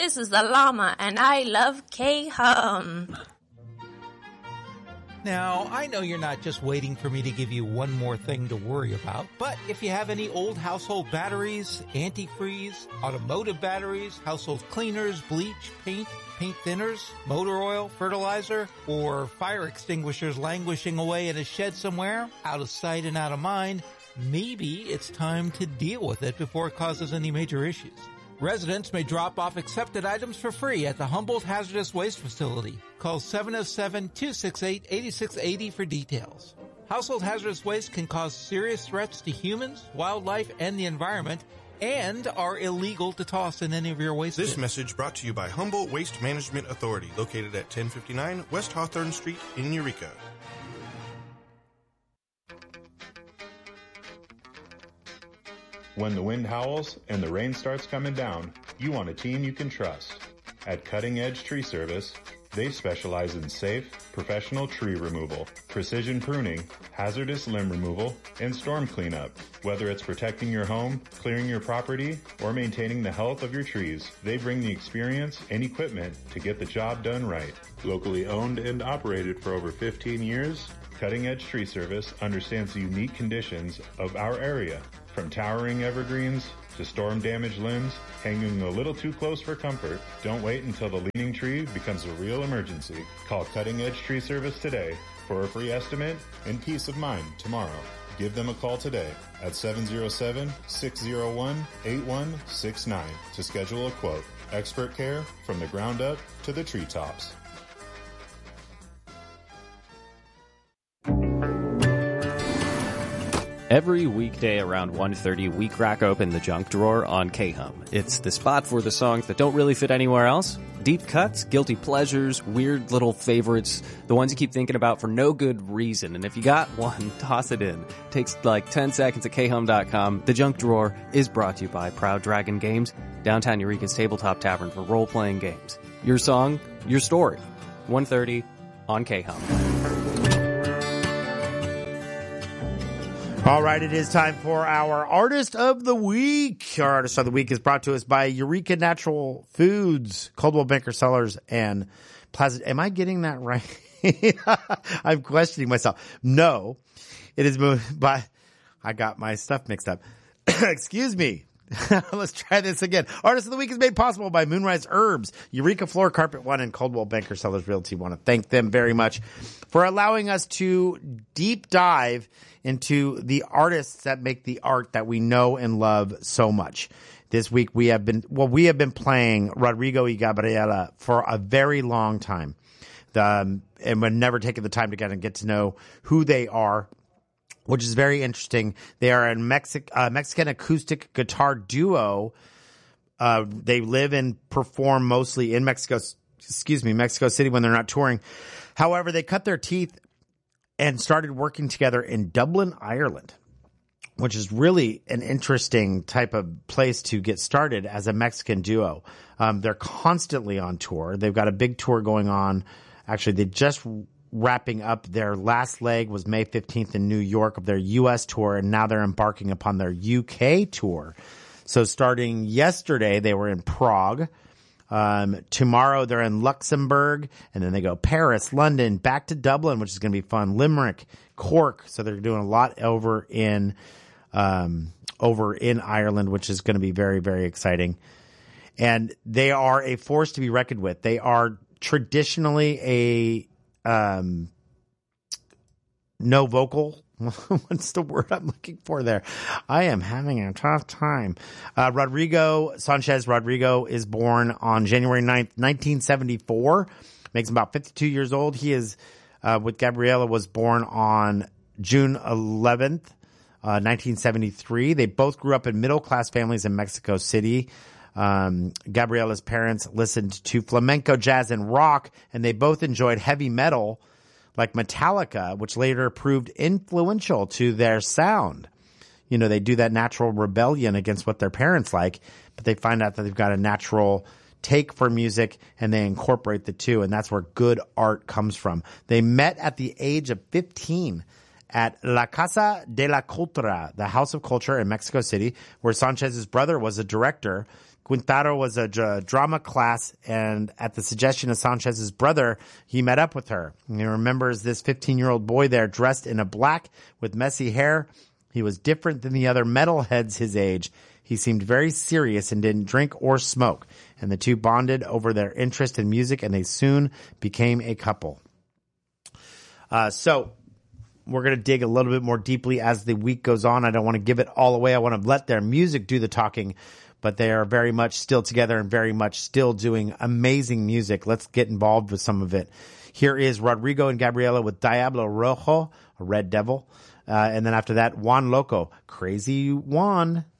This is the llama, and I love K-Hum. Now, I know you're not just waiting for me to give you one more thing to worry about, but if you have any old household batteries, antifreeze, automotive batteries, household cleaners, bleach, paint thinners, motor oil, fertilizer, or fire extinguishers languishing away in a shed somewhere, out of sight and out of mind, maybe it's time to deal with it before it causes any major issues. Residents may drop off accepted items for free at the Humboldt Hazardous Waste Facility. Call 707-268-8680 for details. Household hazardous waste can cause serious threats to humans, wildlife, and the environment, and are illegal to toss in any of your waste. This message brought to you by Humboldt Waste Management Authority, located at 1059 West Hawthorne Street in Eureka. When the wind howls and the rain starts coming down, you want a team you can trust. At Cutting Edge Tree Service, they specialize in safe, professional tree removal, precision pruning, hazardous limb removal, and storm cleanup. Whether it's protecting your home, clearing your property, or maintaining the health of your trees, they bring the experience and equipment to get the job done right. Locally owned and operated for over 15 years, Cutting Edge Tree Service understands the unique conditions of our area. From towering evergreens to storm-damaged limbs hanging a little too close for comfort, don't wait until the leaning tree becomes a real emergency. Call Cutting Edge Tree Service today for a free estimate and peace of mind tomorrow. Give them a call today at 707-601-8169 to schedule a quote. Expert care from the ground up to the treetops. Every weekday around 1:30, we crack open the junk drawer on K-Hum. It's the spot for the songs that don't really fit anywhere else. Deep cuts, guilty pleasures, weird little favorites, the ones you keep thinking about for no good reason. And if you got one, toss it in. It takes like 10 seconds at khum.com. The junk drawer is brought to you by Proud Dragon Games, downtown Eureka's tabletop tavern for role-playing games. Your song, your story. 1:30 on K-Hum. All right, it is time for our Artist of the Week. Our Artist of the Week is brought to us by Eureka Natural Foods, Coldwell Banker Cellars, and Plaza. Am I getting that right? I'm questioning myself. No, it is by. I got my stuff mixed up. Excuse me. Let's try this again. Artist of the Week is made possible by Moonrise Herbs, Eureka Floor Carpet One, and Coldwell Banker Cellars Realty. Want to thank them very much for allowing us to deep dive into the artists that make the art that we know and love so much. This week we have been playing Rodrigo y Gabriela for a very long time. And we're never taking the time to get to know who they are, which is very interesting. They are a Mexican acoustic guitar duo. They live and perform mostly in Mexico City when they're not touring. However, they cut their teeth and started working together in Dublin, Ireland, which is really an interesting type of place to get started as a Mexican duo. They're constantly on tour. They've got a big tour going on. Actually, they just wrapping up their last leg was May 15th in New York of their U.S. tour, and now they're embarking upon their U.K. tour. So starting yesterday, they were in Prague. Tomorrow they're in Luxembourg, and then they go Paris, London, back to Dublin, which is going to be fun. Limerick, Cork. So they're doing a lot over in Ireland, which is going to be very, very exciting. And they are a force to be reckoned with. They are traditionally no vocal. What's the word I'm looking for there? I am having a tough time. Rodrigo Sanchez Rodrigo is born on January 9th, 1974. Makes him about 52 years old. He is, with Gabriela, was born on June 11th, 1973. They both grew up in middle-class families in Mexico City. Gabriela's parents listened to flamenco, jazz, and rock, and they both enjoyed heavy metal like Metallica, which later proved influential to their sound. You know, they do that natural rebellion against what their parents like, but they find out that they've got a natural take for music, and they incorporate the two, and that's where good art comes from. They met at the age of 15 at La Casa de la Cultura, the House of Culture in Mexico City, where Sanchez's brother was a director. Quintaro was a drama class, and at the suggestion of Sanchez's brother, he met up with her. And he remembers this 15-year-old boy there dressed in a black with messy hair. He was different than the other metalheads his age. He seemed very serious and didn't drink or smoke. And the two bonded over their interest in music, and they soon became a couple. So we're going to dig a little bit more deeply as the week goes on. I don't want to give it all away. I want to let their music do the talking, but they are very much still together and very much still doing amazing music. Let's get involved with some of it. Here is Rodrigo and Gabriela with Diablo Rojo, a Red Devil. And then after that, Juan Loco, Crazy Juan.